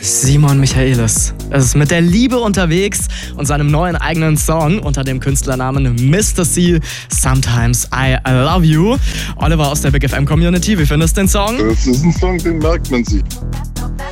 Simon Michaelis. Es ist mit der Liebe unterwegs und seinem neuen eigenen Song unter dem Künstlernamen Mr. C, Sometimes I Love You. Oliver aus der Big FM Community, wie findest du den Song? Das ist ein Song, den merkt man sich.